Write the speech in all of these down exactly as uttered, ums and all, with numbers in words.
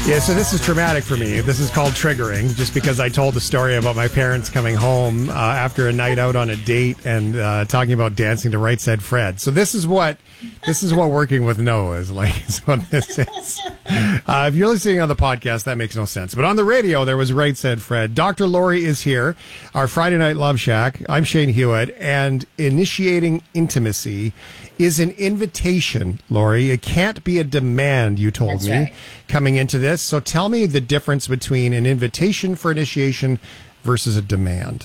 Yeah, so this is traumatic for me. This is called triggering, just because I told the story about my parents coming home uh, after a night out on a date and uh, talking about dancing to Right Said Fred. So this is what this is what working with no is like. Is what this is. Uh, if you're listening on the podcast, that makes no sense. But on the radio, there was Right Said Fred. Doctor Lori is here, our Friday Night Love Shack. I'm Shane Hewitt, and initiating intimacy is an invitation, Lori. It can't be a demand, you told That's me, right. coming into this. So tell me the difference between an invitation for initiation versus a demand.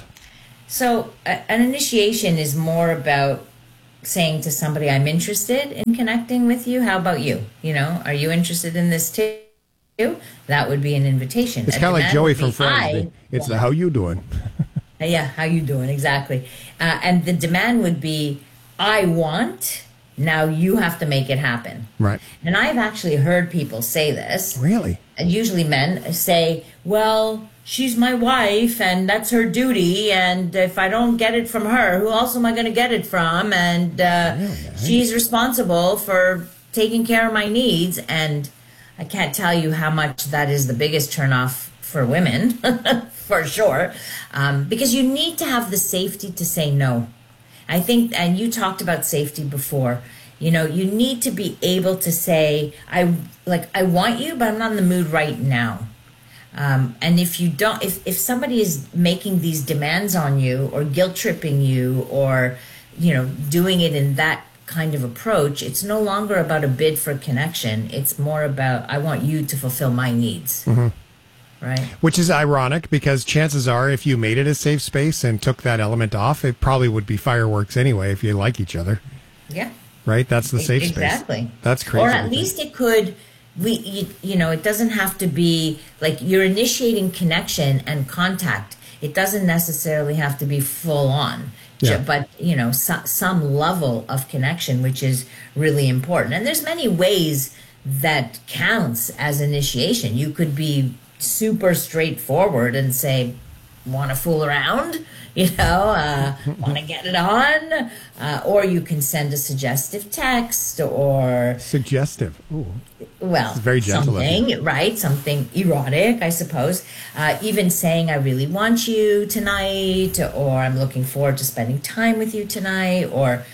So a- an initiation is more about saying to somebody, I'm interested in connecting with you. How about you? You know, are you interested in this too? That would be an invitation. It's A kind of like demand Joey would from be, Friends. I It's the want- how you doing. Yeah, how you doing? Exactly. Uh, and the demand would be, I want, now you have to make it happen. Right. And I've actually heard people say this. Really? And usually men say, well, she's my wife and that's her duty. And if I don't get it from her, who else am I going to get it from? And uh, Really? she's responsible for taking care of my needs. And I can't tell you how much that is the biggest turnoff for women, for sure. Um, because you need to have the safety to say no. I think, and you talked about safety before, you know, you need to be able to say, I like, I want you, but I'm not in the mood right now. Um, and if you don't, if, if somebody is making these demands on you or guilt tripping you or, you know, doing it in that kind of approach, it's no longer about a bid for connection. It's more about, I want you to fulfill my needs. Mm-hmm. Right. Which is ironic because chances are if you made it a safe space and took that element off, it probably would be fireworks anyway if you like each other. Yeah. Right? That's the safe space. Exactly. That's crazy. Or at least it could, we, you, you know, it doesn't have to be like you're initiating connection and contact. It doesn't necessarily have to be full on, Yeah. but, you know, so, some level of connection, which is really important. And there's many ways that counts as initiation. You could be super straightforward and say, want to fool around, you know, uh, want to get it on, uh, or you can send a suggestive text or, Suggestive. Ooh. well, It's very gentle of something, right? Something erotic, I suppose. Uh, even saying, I really want you tonight, or I'm looking forward to spending time with you tonight, or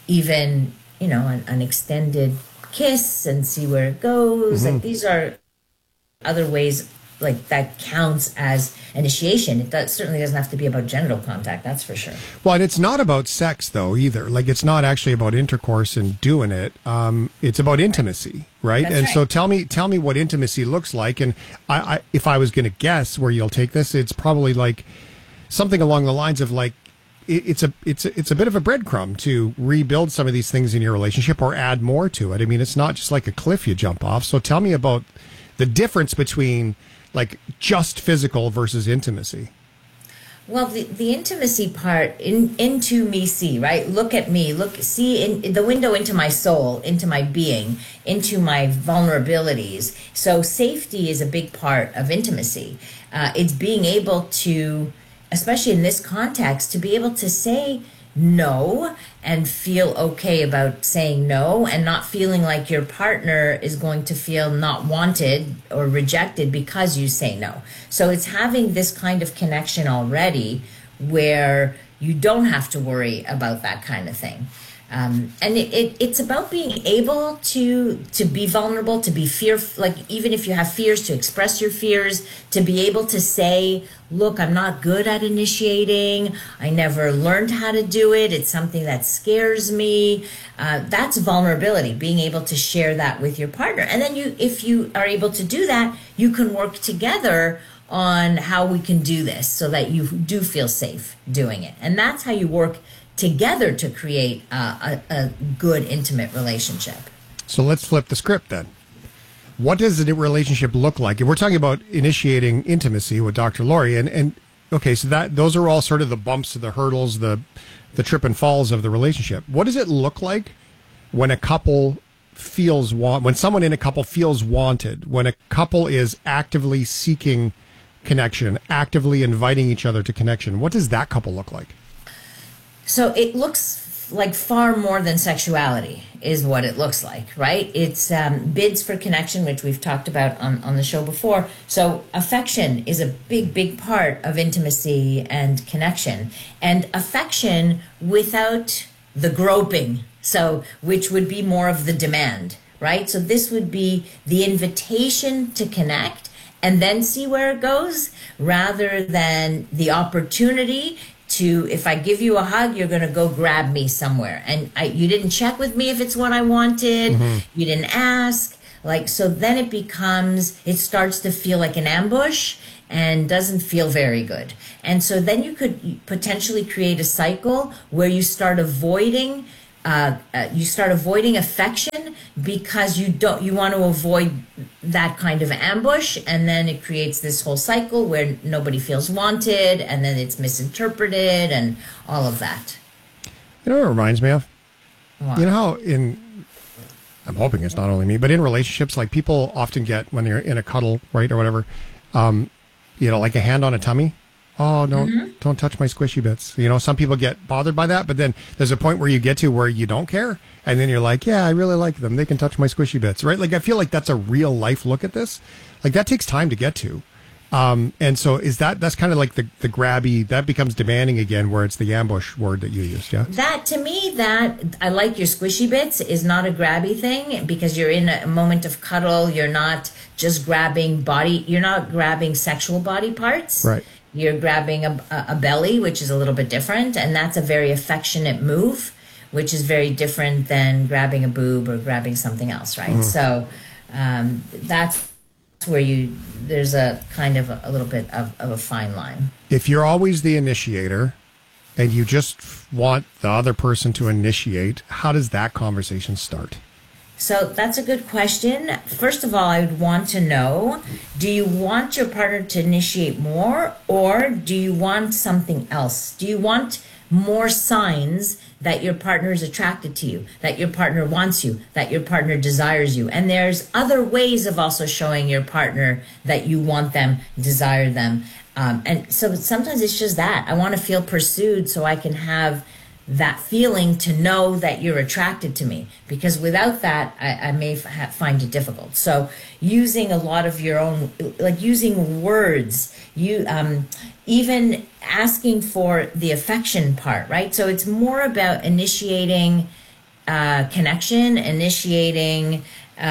even, you know, an, an extended kiss and see where it goes. Mm-hmm. Like these are other ways like that counts as initiation. It does, certainly doesn't have to be about genital contact, that's for sure. Well, and it's not about sex, though, either. Like, it's not actually about intercourse and doing it. Um, it's about intimacy, right? That's and right. so tell me tell me what intimacy looks like. And I, I if I was going to guess where you'll take this, it's probably like something along the lines of like, it, it's a it's a, it's a bit of a breadcrumb to rebuild some of these things in your relationship or add more to it. I mean, it's not just like a cliff you jump off. So tell me about the difference between like just physical versus intimacy. Well, the, the intimacy part, in, into me see, right? Look at me, look, see in, in the window into my soul, into my being, into my vulnerabilities. So safety is a big part of intimacy. Uh, it's being able to, especially in this context, to be able to say no and feel okay about saying no and not feeling like your partner is going to feel not wanted or rejected because you say no. So it's having this kind of connection already where you don't have to worry about that kind of thing. Um, and it, it, it's about being able to to be vulnerable, to be fearful, like even if you have fears, to express your fears, to be able to say, look, I'm not good at initiating. I never learned how to do it. It's something that scares me. Uh, that's vulnerability, being able to share that with your partner. And then you, if you are able to do that, you can work together on how we can do this so that you do feel safe doing it. And that's how you work together to create uh, a, a good, intimate relationship. So let's flip the script then. What does a relationship look like? If we're talking about initiating intimacy with Doctor Lori, and, and okay, so that those are all sort of the bumps, the hurdles, the the trip and falls of the relationship. What does it look like when a couple feels want, when someone in a couple feels wanted, when a couple is actively seeking connection, actively inviting each other to connection? What does that couple look like? So it looks like far more than sexuality is what it looks like, right? It's um, bids for connection, which we've talked about on, on the show before. So affection is a big, big part of intimacy and connection. And affection without the groping, so which would be more of the demand, right? So this would be the invitation to connect and then see where it goes, rather than the opportunity to, if I give you a hug, you're going to go grab me somewhere. And I, you didn't check with me if it's what I wanted. Mm-hmm. You didn't ask. Like, so then it becomes, it starts to feel like an ambush and doesn't feel very good. And so then you could potentially create a cycle where you start avoiding Uh, uh, you start avoiding affection because you don't you want to avoid that kind of ambush, and then it creates this whole cycle where nobody feels wanted, and then it's misinterpreted and all of that. You know what it reminds me of? What? You know how in I'm hoping it's not only me, but in relationships, like people often get when they're in a cuddle, right, or whatever, um, you know, like a hand on a tummy. Oh, don't mm-hmm. don't touch my squishy bits. You know, some people get bothered by that, but then there's a point where you get to where you don't care, and then you're like, yeah, I really like them. They can touch my squishy bits, right? Like, I feel like that's a real life look at this. Like, that takes time to get to. Um, and so is that, that's kind of like the, the grabby, that becomes demanding again, where it's the ambush word that you used, yeah? That, to me, that, I like your squishy bits is not a grabby thing, because you're in a moment of cuddle. You're not just grabbing body, you're not grabbing sexual body parts. Right. You're grabbing a, a belly, which is a little bit different, and that's a very affectionate move, which is very different than grabbing a boob or grabbing something else, right? Mm. So um, that's where you there's a kind of a, a little bit of, of a fine line. If you're always the initiator and you just want the other person to initiate, how does that conversation start? So that's a good question. First of all, I would want to know, do you want your partner to initiate more, or do you want something else? Do you want more signs that your partner is attracted to you, that your partner wants you, that your partner desires you? And there's other ways of also showing your partner that you want them, desire them. Um, and so sometimes it's just that. I want to feel pursued so I can have that feeling to know that you're attracted to me, because without that, I, I may f- find it difficult. So using a lot of your own, like using words, you um, even asking for the affection part, right? So it's more about initiating uh, connection, initiating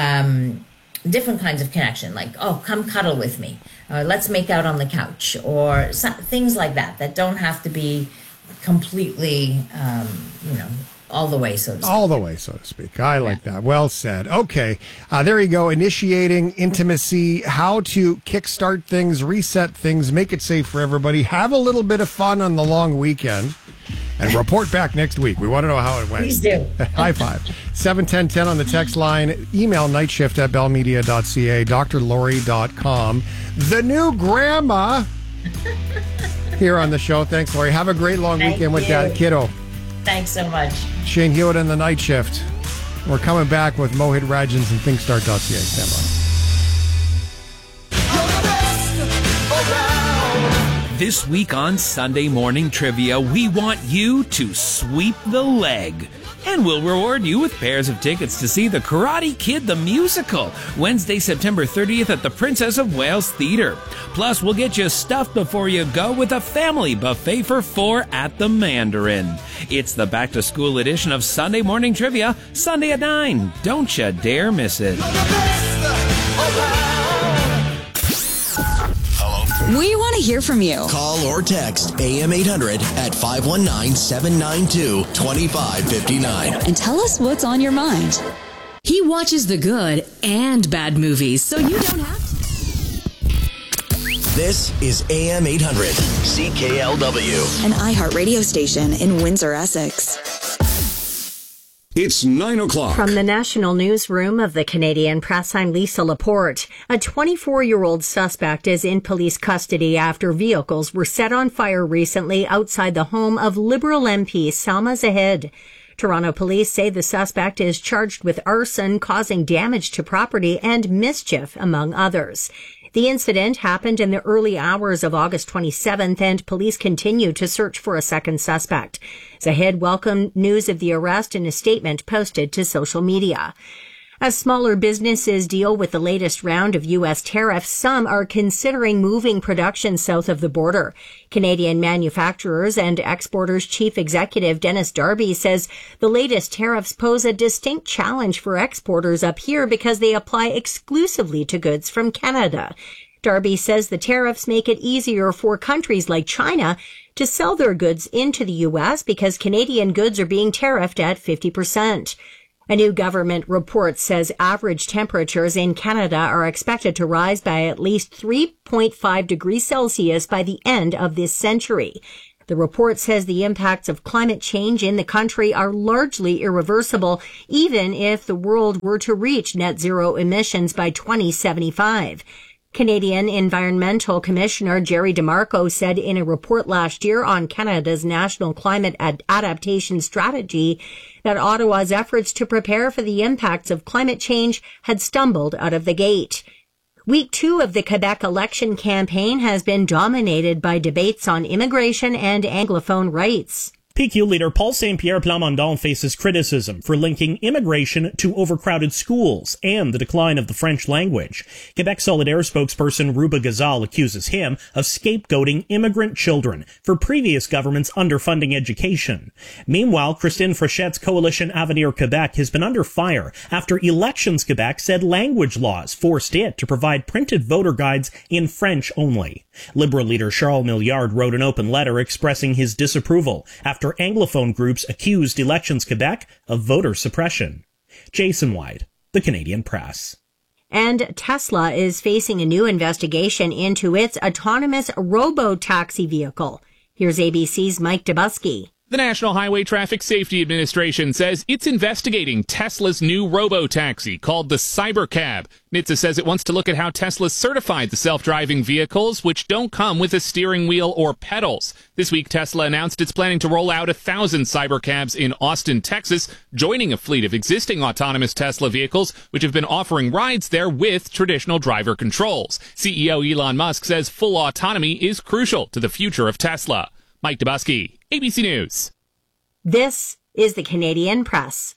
um, different kinds of connection, like, oh, come cuddle with me, or let's make out on the couch, or some, things like that, that don't have to be completely, um, you know, all the way, so to speak. All the way, so to speak. I like yeah. that. Well said. Okay. Uh, there you go. Initiating intimacy, how to kickstart things, reset things, make it safe for everybody. Have a little bit of fun on the long weekend and report back next week. We want to know how it went. Please do. High five. seven ten ten on the text line. Email nightshift at bellmedia dot c a, d r lori dot com. The new grandma here on the show. Thanks, Lori. Have a great long Thank weekend with you. that kiddo. Thanks so much. Shane Hewitt and the Night Shift. We're coming back with Mohit Rajans and thinkstart dot c a. Stand by. This week on Sunday Morning Trivia, we want you to sweep the leg. And we'll reward you with pairs of tickets to see The Karate Kid the Musical, Wednesday, September thirtieth at the Princess of Wales Theatre. Plus, we'll get you stuffed before you go with a family buffet for four at the Mandarin. It's the back-to-school edition of Sunday Morning Trivia, Sunday at nine. Don't you dare miss it. We want to hear from you. Call or text A M eight hundred at five one nine, seven nine two, two five five nine. And tell us what's on your mind. He watches the good and bad movies, so you don't have to. This is A M eight hundred, C K L W. An iHeart radio station in Windsor, Essex. It's nine o'clock. From the national newsroom of the Canadian Press, I'm Lisa Laporte. A twenty-four-year-old suspect is in police custody after vehicles were set on fire recently outside the home of Liberal M P Salma Zahed. Toronto police say the suspect is charged with arson, causing damage to property, and mischief, among others. The incident happened in the early hours of August twenty-seventh, and police continue to search for a second suspect. Zahid welcomed news of the arrest in a statement posted to social media. As smaller businesses deal with the latest round of U S tariffs, some are considering moving production south of the border. Canadian Manufacturers and Exporters Chief Executive Dennis Darby says the latest tariffs pose a distinct challenge for exporters up here because they apply exclusively to goods from Canada. Darby says the tariffs make it easier for countries like China to sell their goods into the U S because Canadian goods are being tariffed at fifty percent. A new government report says average temperatures in Canada are expected to rise by at least three point five degrees Celsius by the end of this century. The report says the impacts of climate change in the country are largely irreversible, even if the world were to reach net zero emissions by twenty seventy-five. Canadian Environmental Commissioner Jerry DeMarco said in a report last year on Canada's National Climate Ad- Adaptation Strategy that Ottawa's efforts to prepare for the impacts of climate change had stumbled out of the gate. Week two of the Quebec election campaign has been dominated by debates on immigration and Anglophone rights. P Q leader Paul Saint-Pierre Plamondon faces criticism for linking immigration to overcrowded schools and the decline of the French language. Quebec Solidaire spokesperson Ruba Gazal accuses him of scapegoating immigrant children for previous governments underfunding education. Meanwhile, Christine Fréchette's coalition Avenir Quebec has been under fire after Elections Quebec said language laws forced it to provide printed voter guides in French only. Liberal leader Charles Milliard wrote an open letter expressing his disapproval after Anglophone groups accused Elections Quebec of voter suppression. Jason White, The Canadian Press. And Tesla is facing a new investigation into its autonomous robo-taxi vehicle. Here's A B C's Mike Dubusky. The National Highway Traffic Safety Administration says it's investigating Tesla's new robo-taxi called the Cybercab. N H T S A says it wants to look at how Tesla certified the self-driving vehicles, which don't come with a steering wheel or pedals. This week, Tesla announced it's planning to roll out a thousand Cybercabs in Austin, Texas, joining a fleet of existing autonomous Tesla vehicles, which have been offering rides there with traditional driver controls. C E O Elon Musk says full autonomy is crucial to the future of Tesla. Mike Dubusky, A B C News. This is the Canadian Press.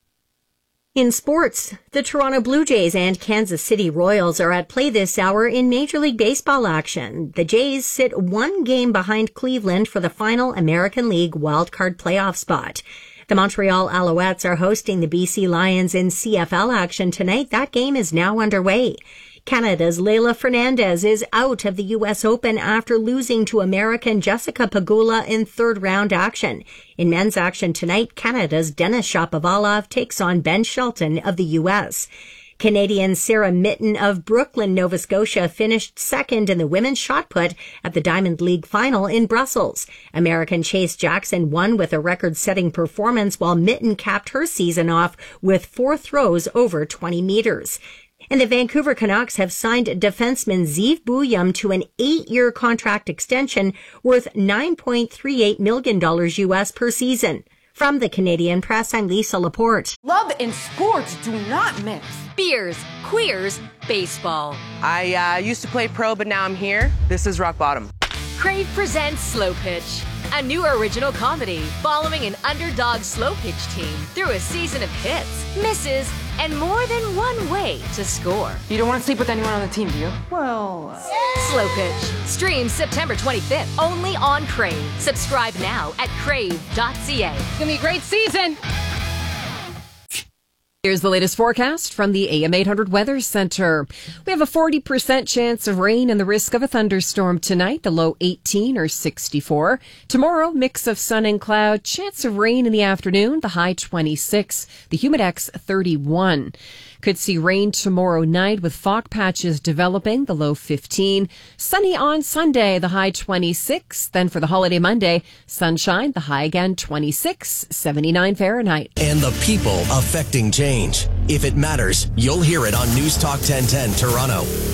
In sports, the Toronto Blue Jays and Kansas City Royals are at play this hour in Major League Baseball action. The Jays sit one game behind Cleveland for the final American League wildcard playoff spot. The Montreal Alouettes are hosting the B C Lions in C F L action tonight. That game is now underway. Canada's Leila Fernandez is out of the U S Open after losing to American Jessica Pegula in third-round action. In men's action tonight, Canada's Denis Shapovalov takes on Ben Shelton of the U S. Canadian Sarah Mitten of Brooklyn, Nova Scotia finished second in the women's shot put at the Diamond League final in Brussels. American Chase Jackson won with a record-setting performance while Mitten capped her season off with four throws over twenty meters. And the Vancouver Canucks have signed defenseman Zeev Bouillon to an eight-year contract extension worth nine point three eight million dollars U S per season. From the Canadian Press, I'm Lisa Laporte. Love and sports do not mix. Beers, queers, baseball. I uh, used to play pro, but now I'm here. This is rock bottom. Crave presents Slow Pitch, a new original comedy following an underdog slow pitch team through a season of hits, misses, and more than one way to score. You don't want to sleep with anyone on the team, do you? Well... Uh... Slow Pitch. Streams September twenty-fifth, only on Crave. Subscribe now at crave dot c a. It's going to be a great season. Here's the latest forecast from the A M eight hundred Weather Center. We have a forty percent chance of rain and the risk of a thunderstorm tonight, the low eighteen or sixty-four. Tomorrow, mix of sun and cloud, chance of rain in the afternoon, the high twenty-six, the humidex thirty-one. Could see rain tomorrow night with fog patches developing, the low fifteen. Sunny on Sunday, the high twenty-six. Then for the holiday Monday, sunshine, the high again twenty-six, seventy-nine Fahrenheit. And the people affecting change. If it matters, you'll hear it on News Talk ten ten Toronto.